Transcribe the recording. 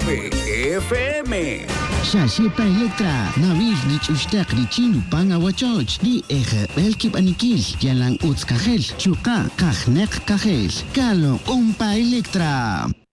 FM. Shashepa Electra, Nabil Nich Ustak Richinu Panga Wachoch, Di Belkip Anikil, Yalang Utskahel, Chuka, Kajnek Kahel, Kalo Umpa Electra.